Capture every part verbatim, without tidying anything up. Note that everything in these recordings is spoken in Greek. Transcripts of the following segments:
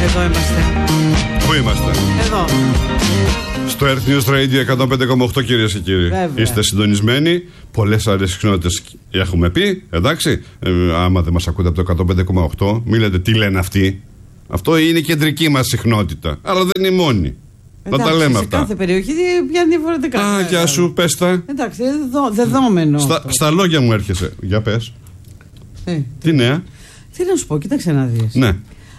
Εδώ είμαστε. Πού είμαστε? Εδώ. Στο Earth News Radio εκατόν πέντε κόμμα οκτώ, κυρίες και κύριοι. Βέβαια. Είστε συντονισμένοι. Πολλές άλλες συχνότητες έχουμε πει. Εντάξει. Ε, άμα δεν μας ακούτε από το εκατόν πέντε κόμμα οκτώ, μην λέτε τι λένε αυτοί. Αυτό είναι η κεντρική μας συχνότητα. Αλλά δεν είναι η μόνη. Εντάξει, θα τα λέμε σε αυτά. Σε κάθε περιοχή πιάνει διαφορετικά. Α, γεια σου, πες τα. Εντάξει, δεδο, δεδόμενο. Στα, στα λόγια μου έρχεσαι. Για πες. Ε, τι νέα? Τι να σου πω, κοίταξε να δεις. Ναι.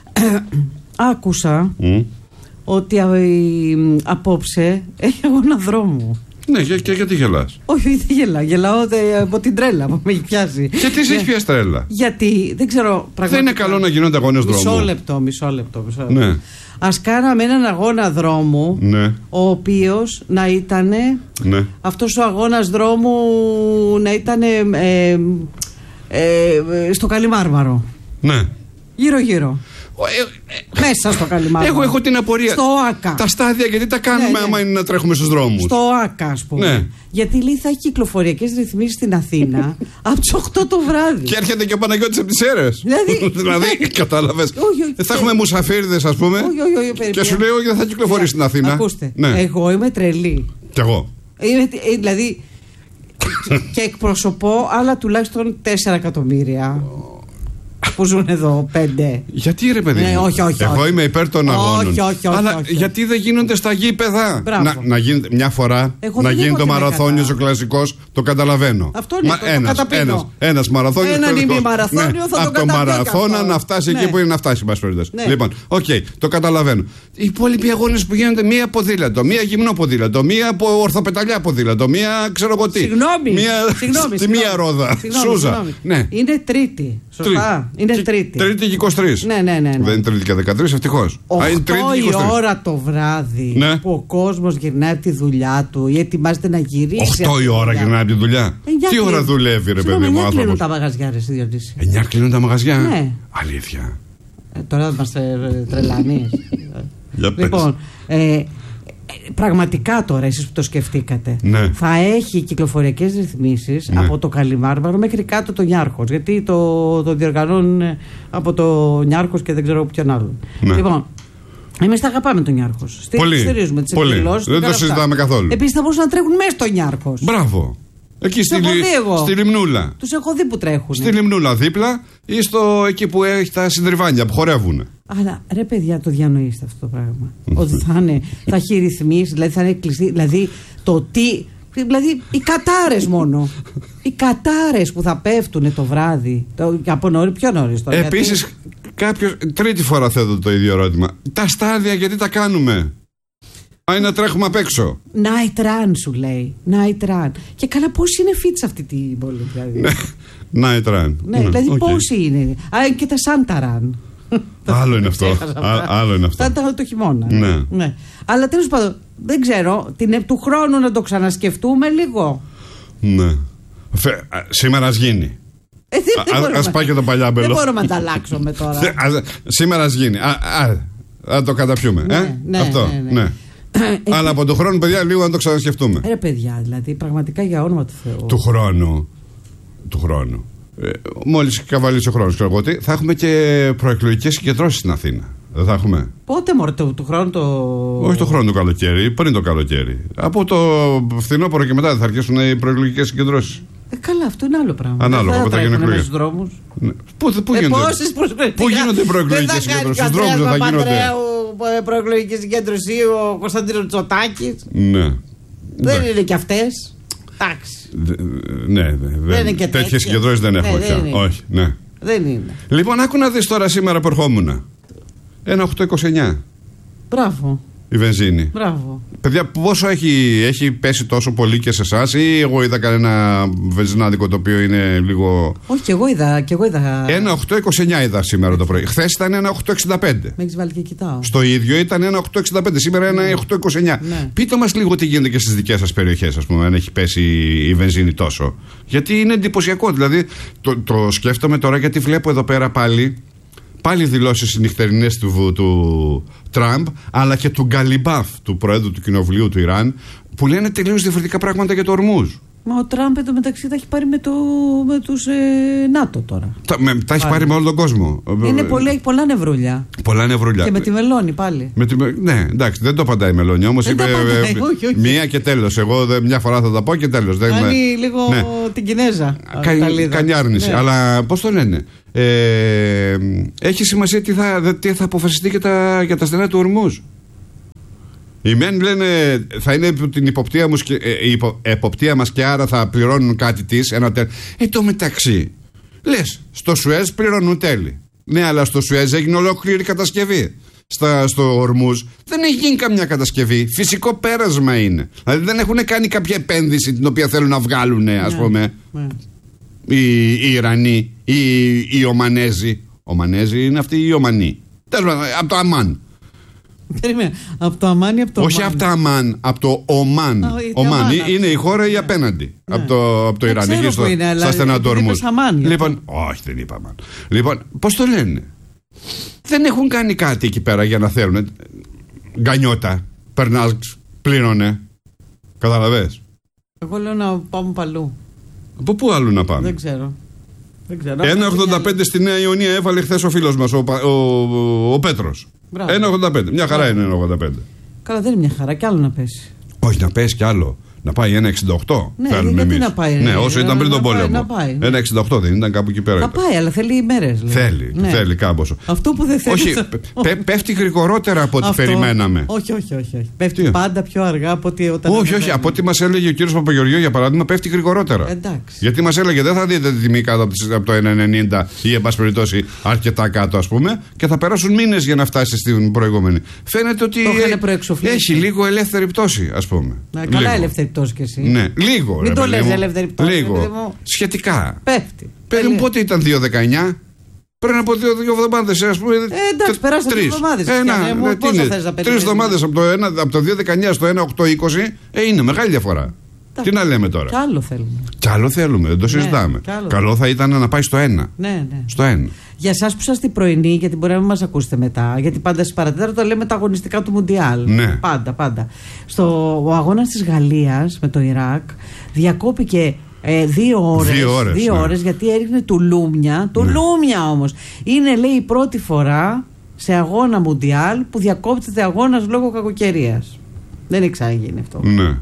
Άκουσα mm. ότι α, απόψε έχει αγώνα δρόμου. Ναι, και, και γιατί γελάς? Όχι, δεν γελάω. Γελάω από την τρέλα που με έχει πιάσει. Γιατί σε έχει πιάσει τρέλα? Γιατί δεν ξέρω πραγματικά. Δεν είναι καλό να γίνονται αγώνες δρόμου. Μισό λεπτό, μισό λεπτό. Μισό λεπτό. Ναι. Ας κάναμε έναν αγώνα δρόμου, ναι. ο οποίος να ήταν ναι. αυτός ο αγώνας δρόμου να ήταν ε, ε, ε, στο Καλιμάρμαρο. Ναι. Γύρω γύρω. Ε, ε, Μέσα στο Καλιμάρμαρο. Εγώ έχω την απορία. Στο ΆΚΑ. Τα στάδια γιατί τα κάνουμε, ναι, ναι. άμα είναι να τρέχουμε στους δρόμους? Στο ΆΚΑ, ας πούμε. Ναι. Γιατί λέει θα έχει κυκλοφοριακές ρυθμίσεις στην Αθήνα από τις οκτώ το βράδυ. Και έρχεται και ο Παναγιώτης από τις Σέρρες. Δηλαδή, δηλαδή κατάλαβες. Όχι, όχι, θα έχουμε μουσαφίρδες, ας πούμε. Όχι, όχι, όχι, και σου λέει όχι, δεν θα κυκλοφορήσει στην Αθήνα. Ακούστε. Ναι. Εγώ είμαι τρελή. Κι εγώ. Είμαι, δηλαδή. Και εκπροσωπώ άλλα τουλάχιστον τέσσερα εκατομμύρια που ζουν εδώ, πέντε. Γιατί ρε παιδί? Ναι, όχι, όχι, εγώ όχι. είμαι υπέρ των αγώνων. Όχι, όχι, όχι, αλλά όχι, όχι. γιατί δεν γίνονται στα γήπεδα? Να, να γίνεται μια φορά εγώ να γίνει το μαραθώνιος ο κλασικός, το καταλαβαίνω. Αυτό είναι. Μα, το, ένας, το ένας, ένας μαραθώνιος. Έναν ημιμαραθώνιο ναι, θα το από το μαραθώνα να φτάσει ναι. εκεί που είναι να φτάσει. Ναι. Λοιπόν, οκ, okay, το καταλαβαίνω. Οι υπόλοιποι αγώνες που γίνονται, μία ποδήλατο, μία γυμνό ποδήλατο, μία ορθοπεταλιά ποδήλατο, μία ξέρω εγώ τι. Συγγνώμη. Στη μία ρόδα. Σούζα. Είναι Τρίτη. Σωστά. Είναι Τρίτη. Τρίτη και είκοσι τρεις. Ναι, ναι, ναι. Δεν είναι Τρίτη και δεκατρείς, ευτυχώς. οκτώ η ώρα το βράδυ ναι. που ο κόσμος γυρνάει από τη δουλειά του ή ετοιμάζεται να γυρίσει. οκτώ η ώρα γυρνάει από τη δουλειά. Τι ώρα δουλεύει, ρε παιδί μου, άνθρωπος? εννιά κλείνουν τα μαγαζιά, ρε Διονύση. εννιά κλείνουν τα μαγαζιά. Ναι. Αλήθεια. Ε, τώρα μας τρελάνει. Για πες. Λοιπόν, ε, πραγματικά τώρα εσείς που το σκεφτήκατε ναι. θα έχει κυκλοφοριακές ρυθμίσεις ναι. από το Καλιμάρμαρο μέχρι κάτω το Νιάρχος, γιατί το, το διοργανώνουν από το Νιάρχος και δεν ξέρω ποιον άλλον. Ναι. Λοιπόν, εμείς τα αγαπάμε τον Νιάρχος. Στηρίζουμε τις εκδηλώσεις. Δεν το συζητάμε καθόλου. Επίσης θα μπορούσαν να τρέχουν μέσα στο Νιάρχος. Μπράβο. Εκεί στη, λι... στη Λιμνούλα. Τους έχω δει που τρέχουν. Στη Λιμνούλα δίπλα ή στο εκεί που έχει τα συντριβάνια που χορεύουν. Αλλά ρε παιδιά, το διανοείστε αυτό το πράγμα. Ότι θα, είναι, θα έχει ρυθμίσει, δηλαδή θα είναι κλειστή. Δηλαδή το τι. Δηλαδή οι κατάρες μόνο. Οι κατάρες που θα πέφτουν το βράδυ. Το, από νωρί, πιο νωρίς τώρα. Επίσης, γιατί... κάποιος. Τρίτη φορά θέτω το ίδιο ερώτημα. Τα στάδια γιατί τα κάνουμε? Πάει να τρέχουμε απ' έξω. Night run σου λέει. Night run. Και καλά, πόσοι είναι fit σε αυτή την πόλη, δηλαδή. Night run. Ναι, δηλαδή okay. πόσοι είναι. Α, και τα Santa run. Άλλο είναι αυτό. Άλλο είναι αυτό. Θα ήταν το χειμώνα. Ναι. ναι. Αλλά τέλος πάντων, δεν ξέρω, την του χρόνου να το ξανασκεφτούμε λίγο. Ναι. Φε, σήμερα ας γίνει. Ε, δεν, α, ας πάει και το παλιάμπελο. Δεν μπορούμε να τα αλλάξουμε τώρα. α, σήμερα ας γίνει. Α, α, α το καταπιούμε. Ναι, ε? ναι, αυτό. Ναι, ναι. ναι. Ε, αλλά από τον χρόνο, παιδιά, λίγο να το ξανασκεφτούμε. Ρε παιδιά, δηλαδή, πραγματικά για όνομα του Θεού. Του χρόνου. Του χρόνου. Ε, μόλις καβαλήσει ο χρόνος, ξέρω εγώ τι, θα έχουμε και προεκλογικές συγκεντρώσεις στην Αθήνα. Δεν θα έχουμε? Πότε μωρέ, του, του χρόνου το. Όχι το χρόνο το καλοκαίρι, πριν το καλοκαίρι. Από το φθινόπωρο και μετά θα αρχίσουν οι προεκλογικές συγκεντρώσεις. Ε, καλά, αυτό είναι άλλο πράγμα. Ανάλογα με τα γενεκλογία. Στους δρόμους. Ναι. Πού, πού, ε, γίνονται, πού γίνονται οι προεκλογικές συγκεντρώσεις? Στους δρόμους δεν θα γίνονται. Προεκλογική συγκέντρωση ο Κωνσταντίνος Μητσοτάκης. Ναι. Δεν είναι και αυτές. Εντάξει. Ναι, δεν είναι. Τέτοιες συγκεντρώσεις δεν έχουμε πια. Όχι, ναι. Δεν είναι. Λοιπόν, άκου να δεις τώρα σήμερα που ερχόμουν. Ένα οκτώ είκοσι εννιά. Μπράβο. Η βενζίνη. Μπράβο. Παιδιά, πόσο έχει, έχει πέσει τόσο πολύ και σε εσάς, ή εγώ είδα κανένα βενζινάδικο το οποίο είναι λίγο. Όχι, και εγώ είδα. Και εγώ είδα... ένα οκτώ είκοσι εννιά είδα σήμερα το πρωί. Χθες ήταν ένα οκτώ εξήντα πέντε. Με έχεις βάλει και κοιτάω. Στο ίδιο ήταν ένα οκτώ εξήντα πέντε. Σήμερα ένα οκτώ είκοσι εννιά. Ναι. Πείτε μας λίγο τι γίνεται και στις δικές σας περιοχές, ας πούμε, αν έχει πέσει η βενζίνη τόσο. Γιατί είναι εντυπωσιακό. Δηλαδή, το, το σκέφτομαι τώρα γιατί βλέπω εδώ πέρα πάλι. Πάλι δηλώσεις νυχτερινές του, του Τραμπ, αλλά και του Γκαλιμπάφ, του Προέδρου του Κοινοβουλίου του Ιράν, που λένε τελείως διαφορετικά πράγματα για το Ορμούζ. Μα ο Τραμπ εντωμεταξύ τα έχει πάρει με, το, με τους ε, ΝΑΤΟ τώρα. Τα, με, τα έχει πάρει με όλο τον κόσμο. Είναι πολύ, έχει πολλά νευρούλια. Πολλά νευρούλια. Και με τη Μελώνη πάλι. Με τη, ναι, εντάξει, δεν το απαντάει η Μελώνη. Όμως είπε παντάει, ε, όχι, όχι. μία και τέλος. Εγώ δε, μια φορά θα τα πω και τέλος. Κάνει με... λίγο ναι. την Κινέζα. Κα, κάνει άρνηση. Ναι. Αλλά πώς το λένε. Ε, έχει σημασία τι θα, τι θα αποφασιστεί για τα, για τα στενά του Ορμούζ. Οι μεν λένε θα είναι την υποπτία, μου, ε, υπο, εποπτεία μας και άρα θα πληρώνουν κάτι της. Ένα τέλ. Ε, το μεταξύ. Λες, στο Σουέζ πληρώνουν τέλη. Ναι, αλλά στο Σουέζ έγινε ολόκληρη κατασκευή. Στα, στο Ορμούζ δεν έχει γίνει καμιά κατασκευή. Φυσικό πέρασμα είναι. Δηλαδή δεν έχουν κάνει κάποια επένδυση την οποία θέλουν να βγάλουν, ας yeah. πούμε. Yeah. Οι, οι Ιρανοί, οι, οι Ομανέζοι. Ομανέζοι είναι αυτοί οι Ομανοί. Τέλος πάντων, από το Αμάν. Περίμενε, από το Αμάν ή από το Όχι Ομάν. από το Αμάν, από το Ομάν. Oh, Ομάν Αμάν, είναι η χώρα η απέναντι. Ναι. Από το, από το Ιράν. Εκεί στο, είναι, στα στενά του Ορμούζ. Λοιπόν, όχι, δεν είπα Αμάν. Λοιπόν, πώς το λένε. Δεν έχουν κάνει κάτι εκεί πέρα για να θέλουν. Γκανιώτα. Περνάς, πλήρωνε. Καταλαβες. Εγώ λέω να πάμε παλού. Από πού αλλού να πάμε. Δεν ξέρω. ένα ογδόντα πέντε στη Νέα Ιωνία έβαλε χθες ο φίλος μας, ο, ο, ο, ο Πέτρος. ένα ογδόντα πέντε. Μια χαρά είναι ένα ογδόντα πέντε. Καλά, δεν είναι μια χαρά, κι άλλο να πέσει. Όχι, να πέσει κι άλλο. Να πάει ένα εξήντα οκτώ. Ναι, γιατί εμείς. Να πάει. Ναι, όσο ήταν πριν τον πόλεμο. Να πάει, ναι. ένα εξήντα οκτώ δεν ήταν κάπου εκεί πέρα. Θα πάει, αλλά θέλει ημέρες. Θέλει, ναι. θέλει κάμποσο. Αυτό που δεν θέλει. Όχι, πέ, πέφτει γρηγορότερα από ό,τι περιμέναμε. Όχι, όχι, όχι. όχι. Πέφτει Τι? πάντα πιο αργά από ό,τι όταν. Όχι, όχι. Από ό,τι μας έλεγε ο κύριος Παπαγεωργίου, για παράδειγμα, πέφτει γρηγορότερα. Εντάξει. Γιατί μας έλεγε δεν θα δείτε τη τιμή κάτω από το ένα ενενήντα ή εν πάση περιπτώσει αρκετά κάτω, ας πούμε, και θα περάσουν μήνες για να φτάσει στην προηγούμενη. Φαίνεται ότι έχει λίγο ελεύθερη πτώση, ας πούμε. Καλά, ελεύθερη πτώση κι εσύ. Ναι, λίγο. Μην το λες ελεύθερη πτώση. Λίγο. Σχετικά. Πέφτει. Περίμου πότε ήταν δύο δεκαεννιά. Πριν από δύο, δύο εβδομάδες, ας πούμε. Ε, εντάξει, περάσαν τρεις εβδομάδες. Πόσο θες να περιμένεις. Τρεις εβδομάδες από το, από το δύο δεκαεννιά στο ένα οκτώ είκοσι. Ε, είναι μεγάλη διαφορά. Τι να λέμε τώρα. Κι άλλο θέλουμε. Κι άλλο θέλουμε, δεν το συζητάμε. Ναι, καλό θα ήταν να πάει στο ένα. Ναι, ναι. Στο ένα. Για εσάς που είσαστε πρωινοί, γιατί μπορεί να μην μας ακούσετε μετά, γιατί πάντα στις παρατέταρτο λέμε τα αγωνιστικά του Μουντιάλ. Ναι. Πάντα, πάντα. Στο, ο αγώνας της Γαλλίας με το Ιράκ διακόπηκε. Ε, δύο ώρες, δύο ώρες, δύο ναι. ώρες γιατί έριχνε τουλούμια. Τουλούμια ναι. όμως. Είναι, λέει, η πρώτη φορά σε αγώνα Μουντιάλ που διακόπτεται αγώνας λόγω κακοκαιρίας. Δεν έχει ξαναγίνει αυτό. Ναι.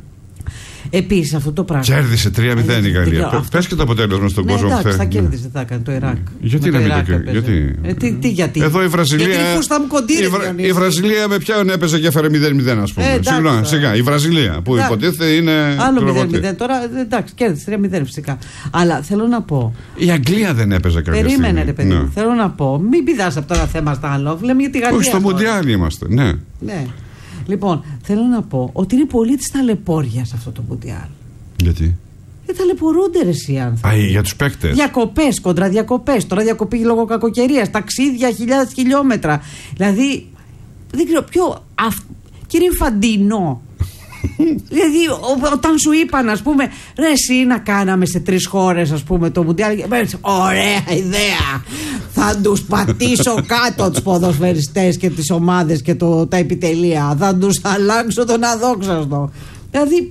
Επίσης αυτό το πράγμα. Κέρδισε τρία μηδέν η Γαλλία. Πες και το αποτέλεσμα στον ναι, κόσμο. Εντάξει, θα κέρδισε, θα έκανε το Ιράκ. Γιατί να μην το κέρδισε. Γιατί... Ε, τι, τι, γιατί. Εδώ η Βραζιλία. Γιατί η φούστα μου κοντήρε, η, Βρα... η Βραζιλία με ποιον έπαιζε και έφερε μηδέν μηδέν, ας πούμε. Ε, Συγγνώμη, σιγά. Η Βραζιλία που εντάξει. υποτίθεται είναι. Άλλο μηδέν μηδέν. Τώρα εντάξει, κέρδισε τρία μηδέν φυσικά. Αλλά θέλω να πω. Η Αγγλία δεν έπαιζε κάποια στιγμή. Περίμενε, ρε παιδί. Ναι. Θέλω να πω. Μην πηδάς από το ένα θέμα στα άλλο. Λέμε για τη Γαλλία. Όχι, στο Μουντιάλ είμαστε. Ναι. Ναι. Λοιπόν, θέλω να πω ότι είναι πολύ τη ταλαιπώρια αυτό το Μουντιάλ. Γιατί? Ε, ταλαιπωρούνται ρε οι άνθρωποι. Α, για τους παίκτες. Διακοπές, κοντραδιακοπές. Τώρα διακοπή λόγω κακοκαιρίας. Ταξίδια χιλιάδες χιλιόμετρα. Δηλαδή, δεν ξέρω ποιο. Αυ... Κύριε Φαντινό. Δηλαδή, ό, όταν σου είπαν, ας πούμε, ρε, εσύ να κάναμε σε τρεις χώρες, ας πούμε, το Μουντιάλ. Ωραία ιδέα. Θα τους πατήσω κάτω τους ποδοσφαιριστές και τις ομάδες και το, τα επιτελεία. Θα τους αλλάξω τον αδόξαστο. Δηλαδή.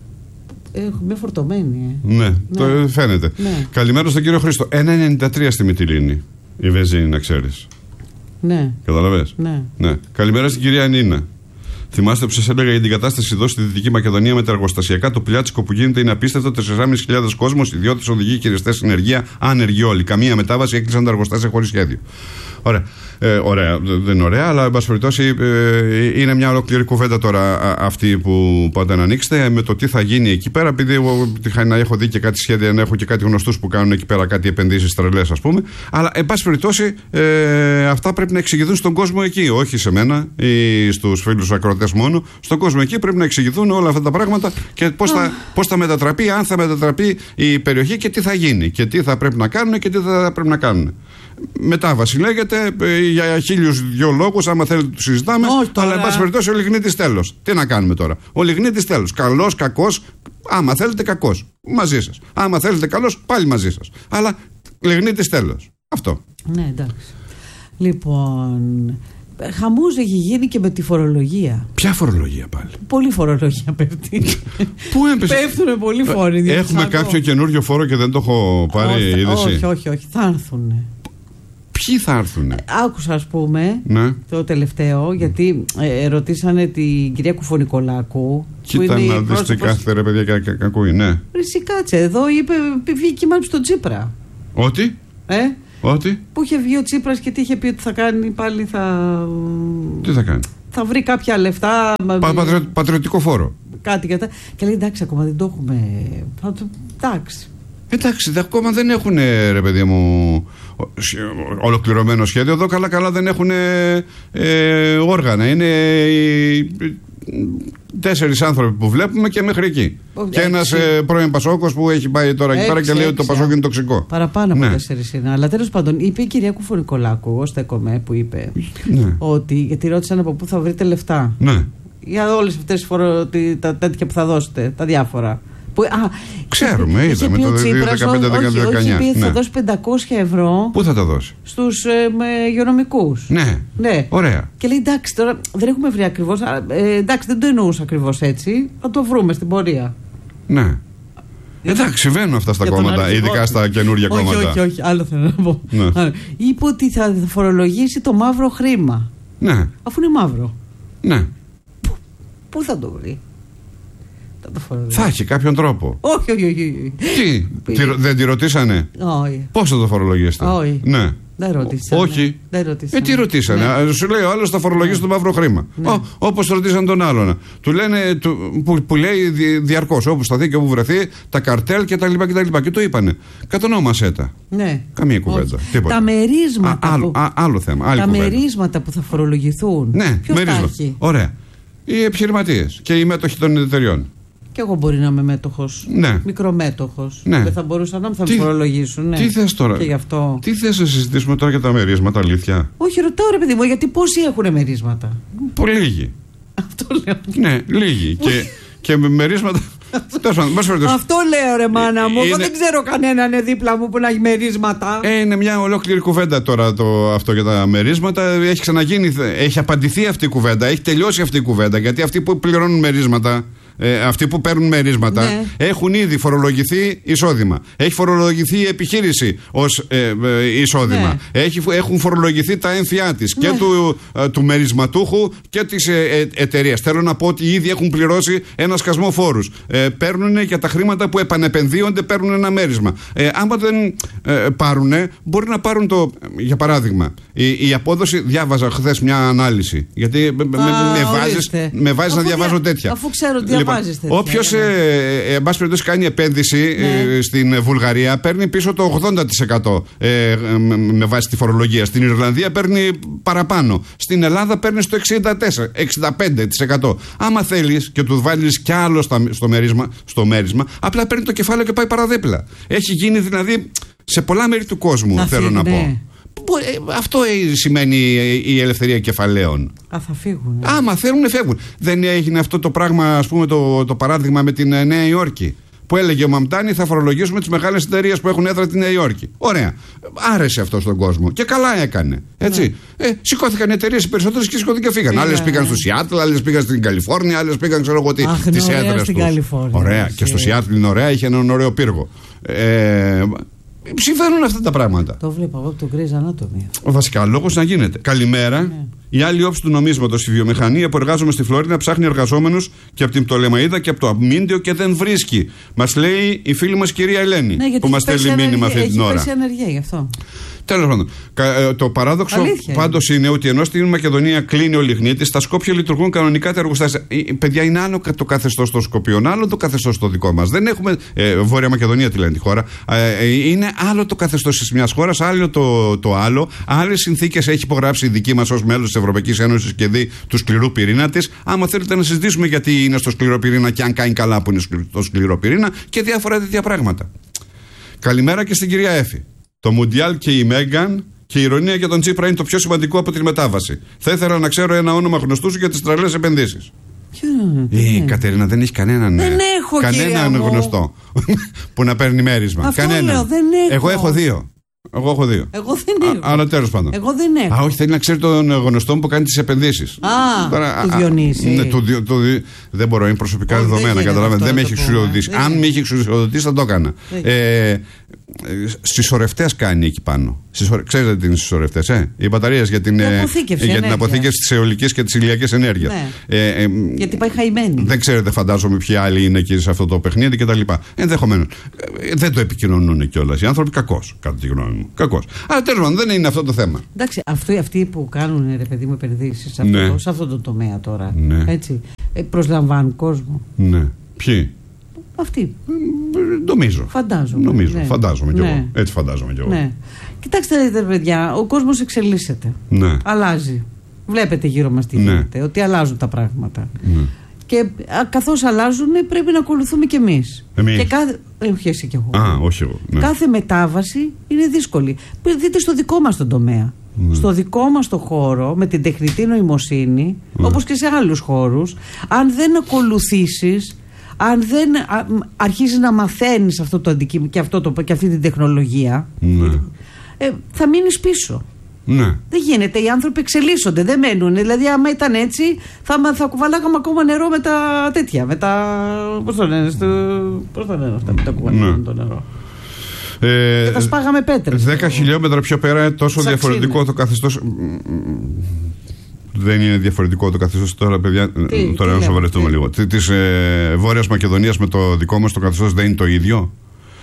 Έχουμε φορτωμένη. Ε. Ναι, ναι, το φαίνεται. Ναι. Καλημέρα στον κύριο Χρήστο. ένα ενενήντα τρία στη Μυτιλήνη. Η βενζίνη, να ξέρεις. Ναι. Καταλαβες. Ναι. Ναι. Καλημέρα στην κυρία Νίνα. Θυμάστε που σας έλεγα για την κατάσταση εδώ στη Δυτική Μακεδονία με τα εργοστασιακά. Το πιλιάτσικο που γίνεται είναι απίστευτο. τέσσερις χιλιάδες πεντακόσιοι κόσμος, ιδιώτες, οδηγοί, κυριστές, συνεργεία, άνεργοι όλοι. Καμία μετάβαση, έκλεισαν τα εργοστάσια χωρίς σχέδιο. Ωραία. Ε, ωραία, δεν είναι ωραία, αλλά εν πάση περιπτώσει ε, είναι μια ολόκληρη κουβέντα τώρα α, αυτή που πάτε να ανοίξετε με το τι θα γίνει εκεί πέρα. Επειδή εγώ να έχω δει και κάτι σχέδια, να έχω και κάτι γνωστούς που κάνουν εκεί πέρα κάτι επενδύσεις τρελές, ας πούμε. Αλλά εν πάση περιπτώσει ε, αυτά πρέπει να εξηγηθούν στον κόσμο εκεί, όχι σε μένα ή στους φίλους ακροατές μόνο. Στον κόσμο εκεί πρέπει να εξηγηθούν όλα αυτά τα πράγματα και πώς θα, πώς θα μετατραπεί, αν θα μετατραπεί η περιοχή και τι θα γίνει και τι θα πρέπει να κάνουν και τι θα πρέπει να κάνουν. Μετάβαση λέγεται για χίλιους δυο λόγους, άμα θέλετε το συζητάμε. Όχι, αλλά εν πάση περιπτώσει ο λιγνίτης τέλος. Τι να κάνουμε τώρα. Ο λιγνίτης τέλος. Καλός, κακός, άμα θέλετε κακός. Μαζί σας. Άμα θέλετε καλός, πάλι μαζί σας. Αλλά λιγνίτης τέλος. Αυτό. Ναι, εντάξει. Λοιπόν, Χαμός έχει γίνει και με τη φορολογία. Ποια φορολογία πάλι? Πολύ φορολογία πέφτει. Πού έπεσε? Πέφτουν πολύ φόροι. Έχουμε κάποιο καινούριο φόρο και δεν το έχω πάρει είδηση? Όχι, όχι, όχι. Θα έρθουν. Ποιοι θα έρθουν? Άκουσα, ας πούμε, ναι. το τελευταίο, γιατί ε, ρωτήσανε την κυρία Κουφωνικολάκου. Κοίτα να δεις τι κάθε ρε παιδιά και κακούει, ναι. Ρισί, κάτσε, εδώ είπε, βγήκε μάλλον στον Τσίπρα. Ότι? Ε? Ότι? Που είχε βγει ο Τσίπρας και τι είχε πει ότι θα κάνει πάλι, θα... Τι θα κάνει? Θα βρει κάποια λεφτά. Πα, πατρι, πατριωτικό φόρο. Κάτι και, και λέει εντάξει, ακόμα δεν το έχουμε. Θα το, εντάξει. Εντάξει, ακόμα δεν έχουν, ρε παιδί μου, ολοκληρωμένο σχέδιο. Εδώ καλά καλά δεν έχουν ε, όργανα. Είναι ε, τέσσερις άνθρωποι που βλέπουμε και μέχρι εκεί. Oh, και ένας ε, πρώην Πασόκος που έχει πάει τώρα εκεί πέρα και λέει ότι το Πασόκ είναι τοξικό. Παραπάνω από ναι. τέσσερις είναι. Αλλά τέλος πάντων, είπε η κυρία Κουφωνικολάκου, εγώ στέκομαι, που είπε ναι. ότι, γιατί ρώτησαν από πού θα βρείτε λεφτά. Ναι. Για όλες αυτές τις φορο, τα τέτοια που θα δώσετε, τα διάφορα. Που, α, ξέρουμε, είδαμε το δύο χιλιάδες δεκαπέντε δύο χιλιάδες δεκαεννιά. Όχι, θα ναι. δώσει πεντακόσια ευρώ. Πού θα τα δώσει? Στους ε, υγειονομικούς. Ναι. ναι, ωραία. Και λέει εντάξει, τώρα δεν έχουμε βρει ακριβώς. Ε, εντάξει, δεν το εννοούσα ακριβώς έτσι. Θα το βρούμε στην πορεία. Ναι. Εντάξει, συμβαίνουν αυτά στα κόμματα, ειδικά στα καινούργια όχι, κόμματα. Όχι, όχι, άλλο θέλω να πω. Ναι. Είπε ότι θα φορολογήσει το μαύρο χρήμα. Ναι. Αφού είναι μαύρο. Ναι. Πού, πού θα το βρει? Θα έχει κάποιον τρόπο. Όχι, όχι, όχι. Τι, τι δεν τη ρωτήσανε? Όχι. Πώς θα το φορολογήσετε? Όχι. Ναι. Δεν ρωτήσανε. Όχι. Δεν ρωτήσανε. Ε, τι ρωτήσανε? Ναι. Σου λέει ο άλλος θα φορολογήσει ναι. το μαύρο χρήμα. Ναι. Όπως ρωτήσαν τον άλλον. Του λένε, του, που, που λέει διαρκώς, όπου σταθεί και όπου βρεθεί, τα καρτέλ και τα λοιπά και τα λοιπά. Και το είπανε. Κατονόμασέ τα. Ναι. Καμία κουβέντα. Τα μερίσματα. Α, άλλο, που, α, άλλο θέμα. Άλλη τα κουβέντα. μερίσματα που θα φορολογηθούν. Ναι, ποιος τα έχει? Ωραία. Οι επιχειρηματίες και οι μέτοχοι των εταιριών. Και εγώ μπορεί να είμαι μέτοχος. Ναι. Μικρομέτοχος. Ναι. Δεν θα μπορούσα να θα με φορολογήσουν. Ναι. Τι θες τώρα? Και γι' αυτό. Τι θες να συζητήσουμε τώρα για τα μερίσματα, αλήθεια? Όχι, ρωτάω ρε παιδί μου, γιατί πόσοι έχουν μερίσματα? Πολύ λίγοι. Αυτό λέω. Ναι, λίγοι. και, και με μερίσματα. Αυτό λέω ρε μάνα μου. Εγώ δεν ξέρω κανέναν δίπλα μου που να έχει μερίσματα. Ε, είναι μια ολόκληρη κουβέντα τώρα το, αυτό για τα μερίσματα. Έχει ξαναγίνει, έχει απαντηθεί αυτή η κουβέντα, έχει τελειώσει αυτή η κουβέντα. Γιατί αυτοί που πληρώνουν μερίσματα, ε, αυτοί που παίρνουν μερίσματα, ναι. έχουν ήδη φορολογηθεί εισόδημα. Έχει φορολογηθεί η επιχείρηση ως ε, ε, εισόδημα. Ναι. Έχει, έχουν φορολογηθεί τα έμφυά της ναι. και του, ε, του μερισματούχου και της ε, ε, εταιρείας. Θέλω να πω ότι ήδη έχουν πληρώσει ένα σκασμό φόρους. Ε, παίρνουν για τα χρήματα που επανεπενδύονται, παίρνουν ένα μέρισμα. Ε, άμα δεν ε, πάρουν, μπορεί να πάρουν το. Για παράδειγμα, η, η απόδοση. Διάβαζα χθες μια ανάλυση. Γιατί Α, με, με βάζεις, με βάζεις να διαβάζω δια, τέτοια. Αφού ξέρω ότι διαβάζεις τέτοια. Όποιος, ε, εν πάση περιπτώσει, κάνει επένδυση ναι. ε, στην Βουλγαρία, παίρνει πίσω το ογδόντα τοις εκατό ε, με βάση τη φορολογία. Στην Ιρλανδία παίρνει παραπάνω. Στην Ελλάδα παίρνει στο εξήντα τέσσερα με εξήντα πέντε τοις εκατό. Άμα θέλεις και του βάλεις κι άλλο στα, στο μέρισμα, στο μέρισμα, απλά παίρνει το κεφάλαιο και πάει παραδίπλα. Έχει γίνει δηλαδή σε πολλά μέρη του κόσμου, να θέλω φύγει, να ναι. πω. Αυτό σημαίνει η ελευθερία κεφαλαίων. Α, θα φύγουν. Άμα θέλουν, φεύγουν. Δεν έγινε αυτό το πράγμα, ας πούμε, το, το παράδειγμα με την Νέα Υόρκη. Που έλεγε ο Μαμτάνη, θα φορολογήσουμε τις μεγάλες εταιρείες που έχουν έδρα τη Νέα Υόρκη. Ωραία. Άρεσε αυτό στον κόσμο. Και καλά έκανε. Έτσι. Ναι. Ε, σηκώθηκαν οι εταιρείες οι περισσότερες και σηκώθηκαν και φύγαν. Άλλες πήγαν στο Σιάτλ, άλλες πήγαν στην Καλιφόρνια, άλλες πήγαν, ξέρω εγώ τι, τις έδρες τους. Ωραία. Και στο Σιάτλ είναι ωραία, είχε έναν ωραίο πύργο. Ε, Συμβαίνουν αυτά τα πράγματα. Το βλέπω εγώ από το Grey's Anatomy. Ο βασικά λόγος να γίνεται. Καλημέρα. Ναι. Η άλλη όψη του νομίσματος, η βιομηχανία που εργάζομαι στη Φλόρινα, ψάχνει εργαζόμενους και από την Πτολεμαΐδα και από το Αμμίντιο και δεν βρίσκει. Μας λέει η φίλη μας κυρία Ελένη, ναι, που μας στέλνει μήνυμα αυτή την ώρα. Έχει πέσει ανεργία γι' αυτό. Τέλος πάντων, το παράδοξο πάντως είναι ότι ενώ στην Μακεδονία κλείνει ο λιγνίτης, στα Σκόπια λειτουργούν κανονικά τα εργοστάσια. Παιδιά, είναι άλλο το καθεστώς των Σκοπιών, άλλο το καθεστώς το δικό μας. Δεν έχουμε. Ε, Βόρεια Μακεδονία τη λένε τη χώρα. Ε, είναι άλλο το καθεστώς της μιας χώρας, άλλο το, το άλλο. Άλλες συνθήκες έχει υπογράψει η δική μας ως μέλος της Ευρωπαϊκής Ένωσης και δει του σκληρού πυρήνα της. Άμα θέλετε να συζητήσουμε γιατί είναι στο σκληρό πυρήνα και αν κάνει καλά που είναι στο σκληρό πυρήνα και διάφορα τέτοια πράγματα. Καλημέρα και στην κυρία Έφη. Το Μουντιάλ και η Μέγκαν και η ηρωνία για τον Τσίπρα είναι το πιο σημαντικό από τη μετάβαση. Θα ήθελα να ξέρω ένα όνομα γνωστού σου για τις τρελές επενδύσεις. Η Κατερίνα δεν έχει κανέναν, δεν έχω, κανέναν γνωστό που να παίρνει μέρισμα. Αυτό κανέναν. Λέω, δεν έχω. Εγώ έχω δύο. Εγώ έχω δύο. Εγώ δεν έχω. Αλλά τέλος πάντων. Εγώ δεν έχω. Α, όχι, θέλει να ξέρει τον γνωστό μου που κάνει τις επενδύσεις. Α, Τώρα, του Διονύση. Ναι, το, το, το, δεν μπορώ, είναι προσωπικά όχι, δεδομένα. Καταλαβαίνετε, δεν με έχει εξουσιοδοτήσει. Αν με είχε εξουσιοδοτήσει, θα το έκανα. Ε, συσσωρευτές κάνει εκεί πάνω. Συσσωρε... Ξέρετε τι είναι συσσωρευτές, ε? Οι μπαταρίες για την, ε, για την αποθήκευση της αιωλικής και της ηλιακής ενέργειας. Ναι. Ε, ε, Γιατί πάει χαημένη. Δεν ξέρετε, φαντάζομαι, ποιοι άλλοι είναι εκεί σε αυτό το παιχνίδι κτλ. Ενδεχομένως. Ε, δεν το επικοινωνούν κιόλας οι άνθρωποι. Κακώς, κατά τη γνώμη μου. Κακώς. Αλλά τέλος πάντων, δεν είναι αυτό το θέμα. Εντάξει, αυτοί, αυτοί που κάνουν, ρε παιδί μου, επενδύσεις σε αυτό, ναι. σε αυτό το τομέα τώρα. Ναι. Έτσι, ε, προσλαμβάνουν κόσμο. Ναι. Ποιοι? Αυτοί. Νομίζω. Φαντάζομαι. Νομίζω. Ναι. Φαντάζομαι κι ναι. εγώ. Έτσι φαντάζομαι κι εγώ. Ναι. Κοιτάξτε, ρε παιδιά, ο κόσμος εξελίσσεται. Ναι. Αλλάζει. Βλέπετε γύρω μας τι ναι. γίνεται, ότι αλλάζουν τα πράγματα. Ναι. Και καθώς αλλάζουν, πρέπει να ακολουθούμε κι εμείς. Εμείς. Και κάθε... Ε, όχι εσύ κι εγώ. Α, όχι εγώ. Ναι. Κάθε μετάβαση είναι δύσκολη. Δείτε στο δικό μας τον τομέα. Ναι. Στο δικό μας το χώρο, με την τεχνητή νοημοσύνη, ναι. όπως και σε άλλους χώρους, αν δεν ακολουθήσεις, αν δεν αρχίσεις να μαθαίνεις αυτό το αντικείμενο και, αυτό το, και αυτή την τεχνολογία, ναι. ε, θα μείνεις πίσω. Ναι. Δεν γίνεται, οι άνθρωποι εξελίσσονται, δεν μένουν. Δηλαδή, άμα ήταν έτσι, θα, θα κουβαλάγαμε ακόμα νερό με τα τέτοια. Με τα. Πώς το λένε, στο, πώς το λένε αυτά, με τα κουβαλάγαμε ναι. το νερό. Ε, και τα σπάγαμε πέτρες. Δέκα χιλιόμετρα πιο πέρα, τόσο Σαξίνε. διαφορετικό το καθεστώς. Δεν είναι διαφορετικό το καθεστώς τώρα, παιδιά. Τι, τώρα να σοβαρευτούμε λίγο. Της ε, Βόρειας Μακεδονίας με το δικό μας το καθεστώς δεν είναι το ίδιο.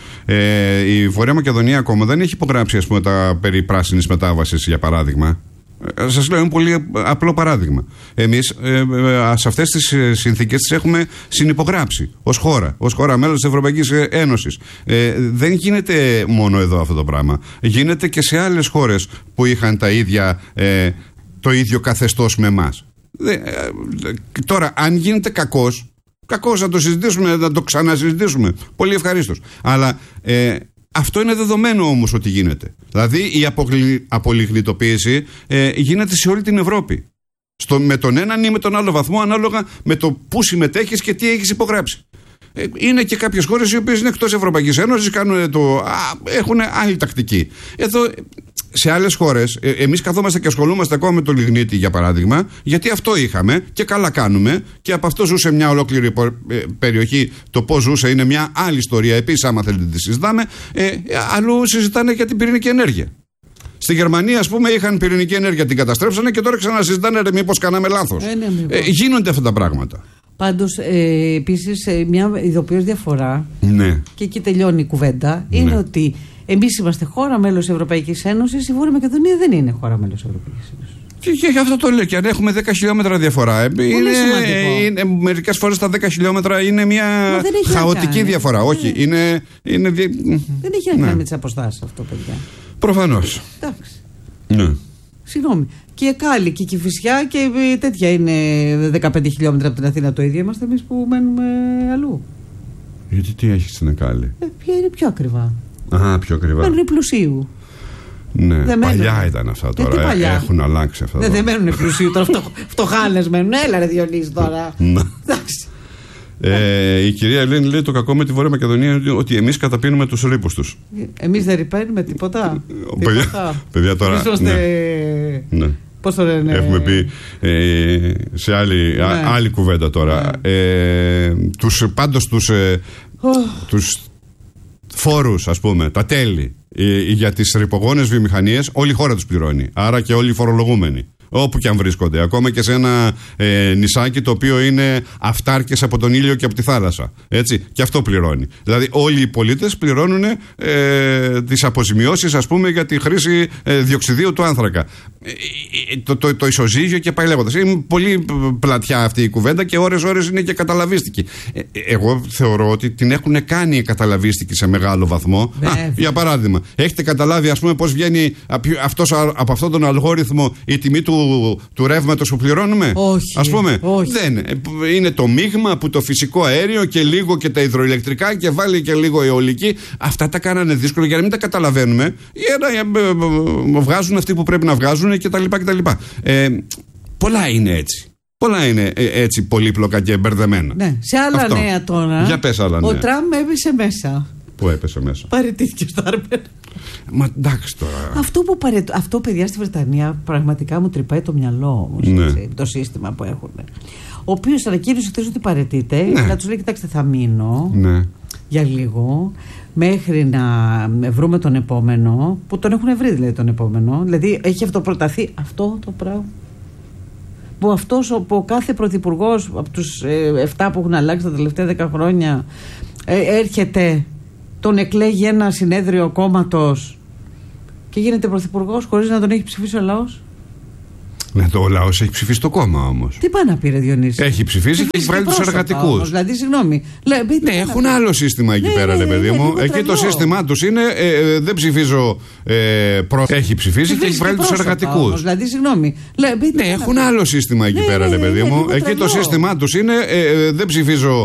Ε, η Βόρεια Μακεδονία ακόμα δεν έχει υπογράψει, ας πούμε, τα περί πράσινης μετάβασης, για παράδειγμα. Ε, σας λέω, είναι πολύ απλό παράδειγμα. Εμείς ε, ε, σε αυτές τις συνθήκες τις έχουμε συνυπογράψει ως χώρα, ως χώρα μέλος της Ευρωπαϊκής Ένωσης. Ε, δεν γίνεται μόνο εδώ αυτό το πράγμα. Γίνεται και σε άλλες χώρες που είχαν τα ίδια, ε, το ίδιο καθεστώς με εμάς. Ε, ε, τώρα, αν γίνεται κακός, κακώς να το συζητήσουμε, να το ξανασυζητήσουμε. Πολύ ευχαρίστως. Αλλά ε, αυτό είναι δεδομένο όμως ότι γίνεται. Δηλαδή η απολυ, απολιγνητοποίηση ε, γίνεται σε όλη την Ευρώπη. Στο, με τον έναν ή με τον άλλο βαθμό, ανάλογα με το πού συμμετέχεις και τι έχεις υπογράψει. Ε, είναι και κάποιες χώρες οι οποίες είναι εκτός Ευρωπαϊκής Ένωσης, κάνουν το, α, έχουν άλλη τακτική. Εδώ, σε άλλες χώρες, ε, εμείς καθόμαστε και ασχολούμαστε ακόμα με το λιγνίτη, για παράδειγμα, γιατί αυτό είχαμε και καλά κάνουμε και από αυτό ζούσε μια ολόκληρη περιοχή. Το πώς ζούσε είναι μια άλλη ιστορία. Επίσης, άμα θέλετε τη συζητάμε, ε, αλλού συζητάνε για την πυρηνική ενέργεια. Στη Γερμανία, ας πούμε, είχαν πυρηνική ενέργεια, την καταστρέψανε και τώρα ξανασυζητάνε, ρε, μήπως κάναμε λάθος. Ε, ναι, ε, γίνονται αυτά τα πράγματα. Πάντως, ε, επίσης, ε, μια ειδοποιώς διαφορά, ναι. και εκεί τελειώνει η κουβέντα, είναι ναι. ότι εμείς είμαστε χώρα μέλος της Ευρωπαϊκής Ένωσης, η Βόρεια Μακεδονία δεν είναι χώρα μέλος της Ευρωπαϊκής Ένωσης. Και, και αυτό το λέω, και αν έχουμε δέκα χιλιόμετρα διαφορά. Είναι, είναι, μερικές φορές τα δέκα χιλιόμετρα είναι μια χαοτική διαφορά. Όχι, είναι. είναι δι... Δεν έχει να κάνει ναι. με τις αποστάσεις αυτό, παιδιά. Προφανώς. Εντάξει. Ναι. Συγγνώμη. Και η Εκάλη και η Κηφισιά και τέτοια είναι δεκαπέντε χιλιόμετρα από την Αθήνα το ίδιο. Είμαστε εμείς που μένουμε αλλού. Γιατί τι έχει στην Εκάλη? Ε, ποια είναι πιο ακριβά. Α, πιο ακριβά. Μένουν πλουσίου. Ναι, δεν παλιά μένουν. Ήταν αυτά ε, τώρα. Ε, έχουν αλλάξει αυτά. Δεν, δεν μένουν πλουσίου τώρα. φτω, φτωχάνες μένουν. Έλα, ρε Διονύση τώρα. Εντάξει. Ε, η κυρία Ελένη λέει το κακό με τη Βόρεια Μακεδονία είναι ότι εμείς καταπίνουμε τους ρήπους τους. Εμείς δεν ρηπαίνουμε τίποτα. παιδιά, τίποτα. παιδιά τώρα. Εμείς είμαστε... ναι. Ναι. Πώς το λένε. Έχουμε πει ε, σε άλλη, ναι. α, άλλη κουβέντα τώρα. Ναι. Ε, τους, πάντως τους, ε, oh. τους φόρους, ας πούμε, τα τέλη ε, για τις ρηπογόνες βιομηχανίες, όλη η χώρα τους πληρώνει. Άρα και όλοι οι φορολογούμενοι. Όπου και αν βρίσκονται. Ακόμα και σε ένα ε, νησάκι το οποίο είναι αυτάρκες από τον ήλιο και από τη θάλασσα. Έτσι. Και αυτό πληρώνει. Δηλαδή όλοι οι πολίτες πληρώνουν ε, τις αποζημιώσεις, ας πούμε, για τη χρήση ε, διοξιδίου του άνθρακα. Ε, το, το, το ισοζύγιο και πάει λέγοντας. Είναι πολύ πλατιά αυτή η κουβέντα και ώρες-ώρες είναι και καταλαβίστικη. Ε, εγώ θεωρώ ότι την έχουν κάνει καταλαβίστικη σε μεγάλο βαθμό. Α, για παράδειγμα, έχετε καταλάβει, ας πούμε, πώς βγαίνει αυτός, από αυτόν τον αλγόριθμο η τιμή του Του, του ρεύματος που πληρώνουμε. Όχι. Ας πούμε. Όχι. Δεν. Είναι το μείγμα που το φυσικό αέριο και λίγο και τα υδροηλεκτρικά και βάλει και λίγο αιωλική. Αυτά τα κάνανε δύσκολο για να μην τα καταλαβαίνουμε. Για να βγάζουν αυτοί που πρέπει να βγάζουν κτλ. κτλ. Ε, πολλά είναι έτσι. Πολλά είναι έτσι πολύπλοκα και μπερδεμένα. Ναι. Σε άλλα Αυτό. Νέα τώρα. Για πες άλλα νέα. Ο Τραμπ έπεσε μέσα. Πού έπεσε μέσα? Παραιτήθηκε στο Άρμπερ. Μα εντάξει τώρα. Αυτό, που παρε... Αυτό, παιδιά, στη Βρετανία πραγματικά μου τρυπάει το μυαλό όμως, Ναι. έτσι, το σύστημα που έχουν. Ο οποίος ανακοίνωσε χθες ότι παραιτείται, Ναι. να τους λέει: κοιτάξτε, θα μείνω Ναι. για λίγο, μέχρι να βρούμε τον επόμενο, που τον έχουν βρει δηλαδή τον επόμενο. Δηλαδή έχει αυτοπροταθεί αυτό το πράγμα. Που αυτός ο, ο κάθε πρωθυπουργός από τους ε, εφτά που έχουν αλλάξει τα τελευταία δέκα χρόνια ε, έρχεται, τον εκλέγει ένα συνέδριο κόμματος και γίνεται πρωθυπουργός χωρίς να τον έχει ψηφίσει ο λαός. Ναι, το λαός έχει ψηφίσει το κόμμα όμως. Τι πάει να πει, ρε Διονύση? Έχει ψηφίσει και έχει βάλει τους εργατικούς. Δηλαδή, συγγνώμη. Λέ, μπει, Ναι, έχουν άλλο σύστημα εκεί Ναι, πέρα, ναι, ρε παιδί ναι, μου. λίγο Εκεί το τρελό. σύστημά τους είναι ε, ε, δεν ψηφίζω ε, προ... Έχει ψηφίσει και έχει βάλει τους εργατικούς. Δηλαδή, συγγνώμη. Λέ, μπει, Ναι, έχουν άλλο σύστημα εκεί Ναι, πέρα, ναι, ρε ναι, παιδί είναι μου. λίγο Εκεί το τρελό. σύστημά τους είναι ε, ε, δεν ψηφίζω